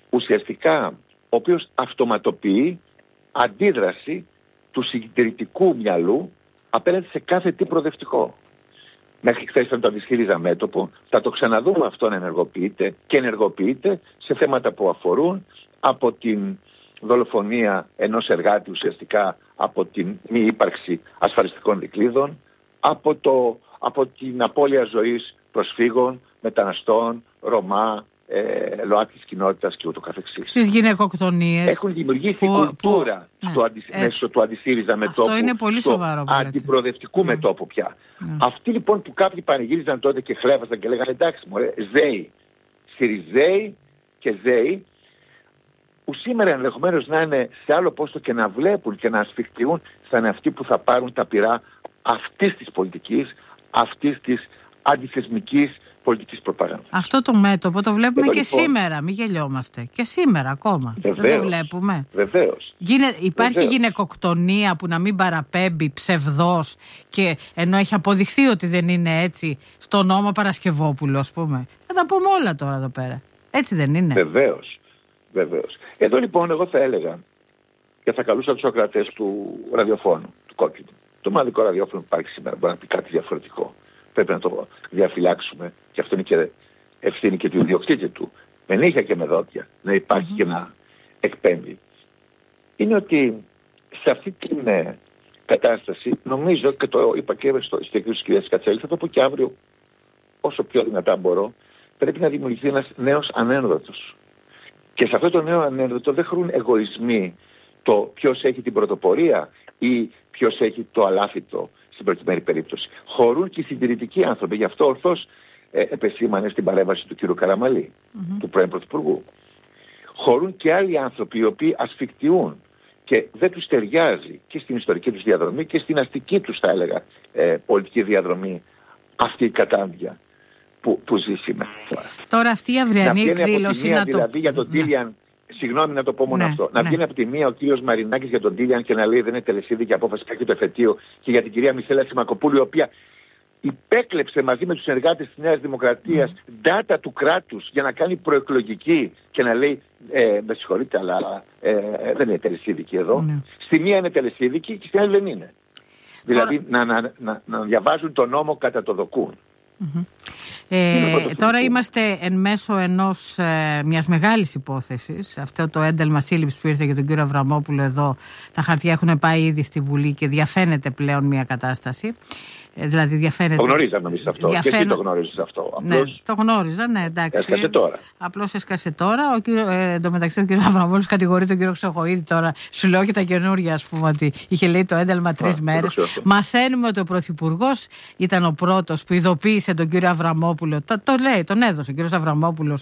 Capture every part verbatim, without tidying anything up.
ουσιαστικά ο οποίος αυτοματοποιεί αντίδραση του συντηρητικού μυαλού απέναντι σε κάθε τι προοδευτικό. Μέχρι χθες θα το αντισχύριζα μέτωπο, θα το ξαναδούμε αυτό να ενεργοποιείται και ενεργοποιείται σε θέματα που αφορούν από την δολοφονία ενός εργάτη ουσιαστικά, από την μη ύπαρξη ασφαλιστικών δικλείδων, από, το, από την απώλεια ζωής προσφύγων, μεταναστών, Ρωμά, ε, ΛΟΑΤΚΙς κοινότητας και ούτω καθεξής. Στις γυναικοκτονίες. Έχουν δημιουργήσει που, κουλτούρα που, στο αντι, ναι, μέσω του αντισύριζα μετώπου. Αυτό είναι πολύ σοβαρό. Αντιπροοδευτικού mm. μετώπου πια. Mm. Αυτοί λοιπόν που κάποιοι πανηγύριζαν τότε και χλέβαζαν και λέγανε εντάξει μωρέ, ζέοι, Συριζέοι και Ζέοι, που σήμερα ενδεχομένως να είναι σε άλλο πόστο και να βλέπουν και να ασφιχτιούν, θα είναι αυτοί που θα πάρουν τα πυρά αυτής της πολιτικής, αυτής της αντιθεσμικής πολιτικής προπαγάνδας. Αυτό το μέτωπο το βλέπουμε Εδώ, και λοιπόν, σήμερα, μην γελιόμαστε. Και σήμερα ακόμα. Βεβαίως, δεν το βλέπουμε. Βεβαίως. Γίνε, υπάρχει βεβαίως. γυναικοκτονία που να μην παραπέμπει ψευδός, και ενώ έχει αποδειχθεί ότι δεν είναι έτσι, στο νόμο Παρασκευόπουλο, ας πούμε. Θα τα πούμε όλα τώρα εδώ πέρα. Έτσι δεν είναι? Βεβαίως. Βεβαίως. Εδώ λοιπόν εγώ θα έλεγα και θα καλούσα τους ακροατές του ραδιοφώνου, του Κόκκινου. Το μοναδικό ραδιόφωνο που υπάρχει σήμερα μπορεί να πει κάτι διαφορετικό. Πρέπει να το διαφυλάξουμε, και αυτό είναι και ευθύνη και του ιδιοκτήτη του, με νύχια και με δόντια, να υπάρχει mm-hmm. και να εκπέμπει. Είναι ότι σε αυτή την ε, κατάσταση, νομίζω, και το είπα και στο στέκιο της κυρίας Κατσέλη, θα το πω και αύριο όσο πιο δυνατά μπορώ, πρέπει να δημιουργηθεί ένας νέος ανένδοτος. Και σε αυτό το νέο ανένδοτο δεν χρούν εγωισμοί το ποιος έχει την πρωτοπορία ή ποιος έχει το αλάθητο στην προκειμένη περίπτωση. Χωρούν και οι συντηρητικοί άνθρωποι. Γι' αυτό ορθώς ε, επεσήμανε στην παρέμβαση του κ. Καραμαλή, mm-hmm. του πρώην Πρωθυπουργού. Χωρούν και άλλοι άνθρωποι οι οποίοι ασφικτιούν και δεν τους ταιριάζει και στην ιστορική τους διαδρομή και στην αστική τους, θα έλεγα, ε, πολιτική διαδρομή αυτή η κατάντια που, που ζει σήμερα. Τώρα αυτή η αυριανή εκδήλωση να το... Δηλαδή για τον Τίλιαν, ναι. Συγγνώμη να το πω μόνο ναι, αυτό. Να ναι. βγαίνει από τη μία ο κύριος Μαρινάκης για τον Τίλιαν και να λέει δεν είναι τελεσίδικη απόφαση και το εφετείο, και για την κυρία Μισέλα Σιμακοπούλου, η οποία υπέκλεψε μαζί με τους συνεργάτες της Νέας Δημοκρατίας mm. data του κράτους για να κάνει προεκλογική και να λέει ε, με συγχωρείτε αλλά ε, δεν είναι τελεσίδικη εδώ. Mm. Στη μία είναι τελεσίδικη και στην άλλη δεν είναι. Τώρα... Δηλαδή να, να, να, να διαβάζουν τον νόμο κατά το δοκούν. Mm-hmm. Ε, τώρα είμαστε εν μέσω ενός, ε, μιας μεγάλης υπόθεσης. Αυτό το ένταλμα σύλληψης που ήρθε για τον κύριο Αβραμόπουλο εδώ, τα χαρτιά έχουν πάει ήδη στη Βουλή και διαφαίνεται πλέον μια κατάσταση. Ε, δηλαδή διαφαίνεται... Το γνωρίζαμε εμείς αυτό. Διαφαίνε... Και εσύ το γνώριζες αυτό. Απλώς... Ναι, το γνώριζα, ναι, εντάξει. Έσκασε τώρα. Απλώς έσκασε τώρα. Ο κύριο, ε, εντωμεταξύ ο κύριος Αβραμόπουλος κατηγορεί τον κύριο Χρυσοχοΐδη τώρα. Σου λέω και τα καινούργια, ας πούμε, ότι είχε λέει το ένταλμα τρεις μέρες. Μαθαίνουμε ότι ο Πρωθυπουργός ήταν ο πρώτος που ειδοποίησε τον κύριο Αβραμόπουλο. Το, το λέει, τον έδωσε ο κύριος Αβραμόπουλος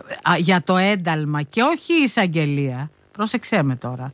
για το ένταλμα και όχι η εισαγγελία. Πρόσεξέ με τώρα.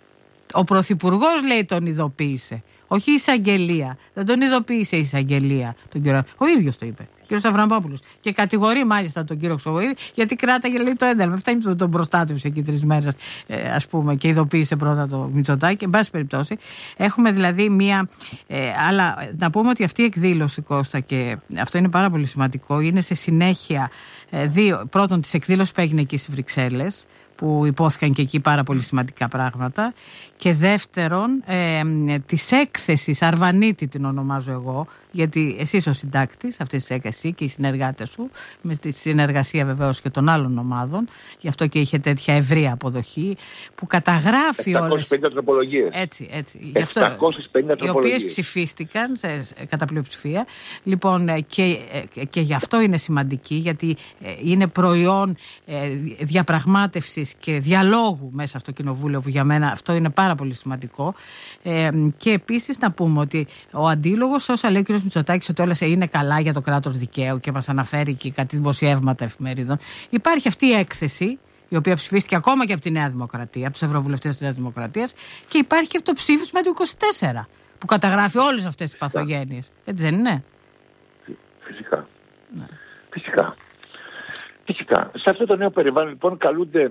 Ο Πρωθυπουργός λέει τον ειδοποίησε. Όχι η εισαγγελία. Δεν τον ειδοποίησε η εισαγγελία. Τον κύριο... Ο ίδιος το είπε. Ο κύριος Αβραμόπουλος. Και κατηγορεί μάλιστα τον κύριο Χρυσοχοΐδη γιατί κράταγε λέει το ένταλμα. Φτάνει που τον προστάτευσε εκεί τρεις μέρες, ε, ας πούμε, και ειδοποίησε πρώτα το Μητσοτάκη. Εν πάση περιπτώσει, έχουμε δηλαδή μία. Ε, αλλά να πούμε ότι αυτή η εκδήλωση, Κώστα, και αυτό είναι πάρα πολύ σημαντικό, είναι σε συνέχεια ε, δύο. Πρώτον, της εκδήλωσης που έγινε εκεί στις Βρυξέλλες, που υπόθηκαν και εκεί πάρα πολύ σημαντικά πράγματα, και δεύτερον ε, της έκθεσης Αρβανίτη, την ονομάζω εγώ, γιατί εσύ είσαι ο συντάκτης αυτής της έκθεσης και οι συνεργάτες σου, με τη συνεργασία βεβαίως και των άλλων ομάδων, γι' αυτό και είχε τέτοια ευρεία αποδοχή, που καταγράφει όλες... επτακόσιες πενήντα τροπολογίες. Έτσι, έτσι. επτακόσιες πενήντα τροπολογίες. Οι οποίες ψηφίστηκαν σε, κατά πλειοψηφία. Λοιπόν, και, και γι' αυτό είναι σημαντική, γιατί είναι προϊόν διαπραγμάτευσης και διαλόγου μέσα στο Κοινοβούλιο, που για μένα αυτό είναι πάρα πολύ σημαντικό. Ε, και επίσης να πούμε ότι ο αντίλογος, όσα λέει ο κ. Μητσοτάκης ότι όλα είναι καλά για το κράτος δικαίου και μας αναφέρει και κάτι δημοσιεύματα εφημερίδων, υπάρχει αυτή η έκθεση, η οποία ψηφίστηκε ακόμα και από τη Νέα Δημοκρατία, από τους ευρωβουλευτές της Νέας Δημοκρατίας, και υπάρχει και αυτό το ψήφισμα του είκοσι τέσσερα που καταγράφει όλες αυτές τις παθογένειες. Έτσι δεν είναι? Φυσικά. Ναι. Φυσικά. Φυσικά. Σε αυτό το νέο περιβάλλον λοιπόν καλούνται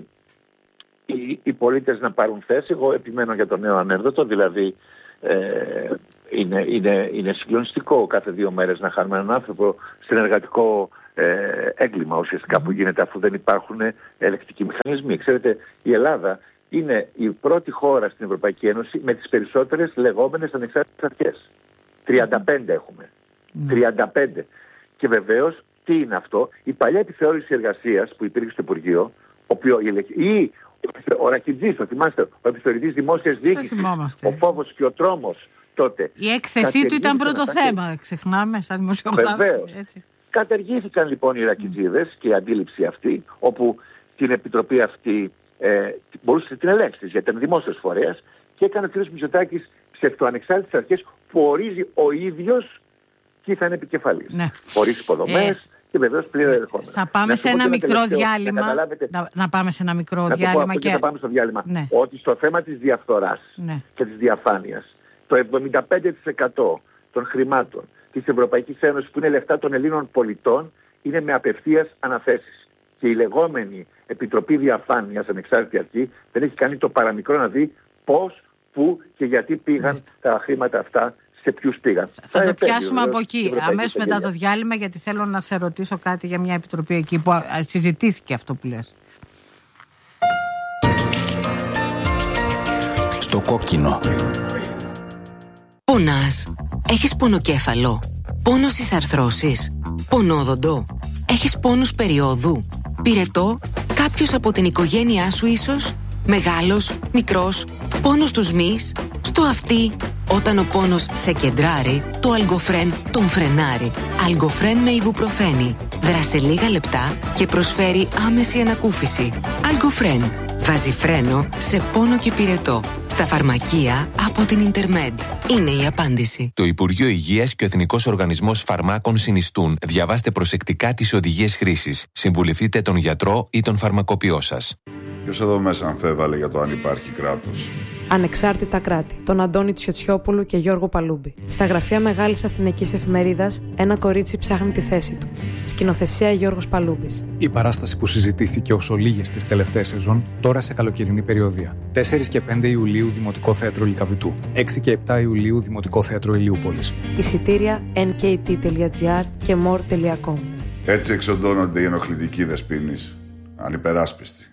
οι, οι πολίτες να πάρουν θέση. Εγώ επιμένω για το νέο ανέκδοτο, δηλαδή ε, είναι, είναι, είναι συγκλονιστικό κάθε δύο μέρες να χάνουμε έναν άνθρωπο στην εργατικό ε, έγκλημα ουσιαστικά που γίνεται αφού δεν υπάρχουν ελεκτικοί μηχανισμοί. Ξέρετε, η Ελλάδα είναι η πρώτη χώρα στην Ευρωπαϊκή Ένωση με τις περισσότερες λεγόμενες ανεξάρτητες αρχές. τριάντα πέντε έχουμε. Mm. τριάντα πέντε. Και βεβαίως, τι είναι αυτό? Η παλιά επιθεώρηση εργασίας που υπήρχε στο Υπουργείο, οποίο, ή ο Ρακιτζής, το θυμάστε, ο επιθεωρητής δημόσιας διοίκησης, ο φόβος και ο τρόμος τότε. Η έκθεσή του ήταν πρώτο θέμα, και... ξεχνάμε, σαν δημοσιογράφοι. Βεβαίως. Καταργήθηκαν λοιπόν οι Ρακιτζίδες mm. και η αντίληψη αυτή, όπου την επιτροπή αυτή ε, μπορούσε να την ελέγξει, γιατί ήταν δημόσιος φορέας, και έκανε ο κ. Μητσοτάκης ψευτοανεξάρτητες αρχές που ορίζει ο ίδιος και θα είναι επικεφαλής. Ναι. Χωρίς υποδομές. Ε, Και βεβαίως πλήρω ερχόμενα. Θα πάμε σε ένα μικρό τελευταίο, διάλειμμα. Να, να, να πάμε σε ένα μικρό να διάλειμμα. Πω, και θα πάμε στο διάλειμμα. Ναι. Ότι στο θέμα της διαφθοράς ναι. και της διαφάνειας, το εβδομήντα πέντε τοις εκατό των χρημάτων της Ευρωπαϊκής Ένωσης, που είναι λεφτά των Ελλήνων πολιτών, είναι με απευθείας αναθέσεις. Και η λεγόμενη Επιτροπή Διαφάνειας, ανεξάρτητη αρχή, δεν έχει κάνει το παραμικρό να δει πώς, πού και γιατί πήγαν Μάλιστα. τα χρήματα αυτά. Σε ποιους πήγαν. Θα το πιάσουμε από εκεί, αμέσως μετά το διάλειμμα, γιατί θέλω να σε ρωτήσω κάτι για μια επιτροπή εκεί που συζητήθηκε αυτό που λες. Στο κόκκινο. Πονάς? Έχεις πονοκέφαλο? Πόνο στις αρθρώσεις? Πονόδοντο? Έχεις πόνους περιόδου? Πυρετό? Κάποιος από την οικογένειά σου ίσως? Μεγάλος? Μικρός? Πόνος στους μυς? Στο αυτί? Όταν ο πόνος σε κεντράρει, το Αλγκοφρέν τον φρενάρει. Αλγκοφρέν με ιβουπροφένη. Δράσε λίγα λεπτά και προσφέρει άμεση ανακούφιση. Αλγκοφρέν. Βάζει φρένο σε πόνο και πυρετό. Στα φαρμακεία από την Ιντερμέντ. Είναι η απάντηση. Το Υπουργείο Υγείας και ο Εθνικός Οργανισμός Φαρμάκων συνιστούν. Διαβάστε προσεκτικά τις οδηγίες χρήσης. Συμβουλευτείτε τον γιατρό ή τον φαρμακοποιό σας. Ποιος εδώ μέσα αμφέβαλε για το αν υπάρχει κράτος? Ανεξάρτητα κράτη, τον Αντώνη Τσιοτσιόπουλου και Γιώργο Παλούμπη. Στα γραφεία Μεγάλης Αθηναϊκής Εφημερίδας, ένα κορίτσι ψάχνει τη θέση του. Σκηνοθεσία Γιώργος Παλούμπης. Η παράσταση που συζητήθηκε ως ολίγες τις τελευταίες σεζόν, τώρα σε καλοκαιρινή περιοδία. τέσσερις και πέντε Ιουλίου Δημοτικό Θέατρο Λυκαβητού. έξι και επτά Ιουλίου Δημοτικό Θέατρο Ηλιούπολης. Εισιτήρια εν κέι τι τελεία τζι άρ και μορ τελεία κομ. Έτσι εξοντώνονται οι ενοχλητικοί δεσποίνεις. Ανυπεράσπιστοι.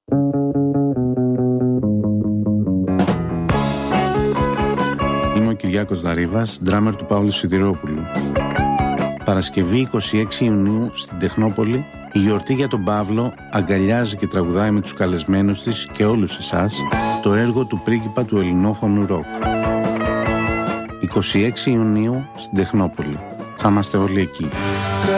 Είμαι ο Κυριάκος Δαρίβας, ντράμερ του Παύλου Σιδηρόπουλου. Παρασκευή είκοσι έξι Ιουνίου στην Τεχνόπολη, η γιορτή για τον Παύλο αγκαλιάζει και τραγουδάει με τους καλεσμένους της και όλους εσάς το έργο του πρίγκιπα του ελληνόφωνου ροκ. είκοσι έξι Ιουνίου στην Τεχνόπολη. Θα είμαστε όλοι εκεί.